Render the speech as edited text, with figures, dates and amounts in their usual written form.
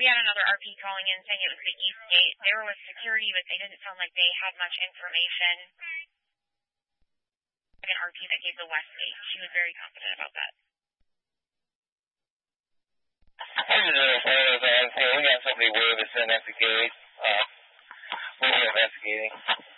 we had another RP calling in saying it was the East Gate. They were with security, but they didn't sound like they had much information. An RP that gave the West Gate. She was very confident about that. We got somebody with us in at the gate. We're investigating.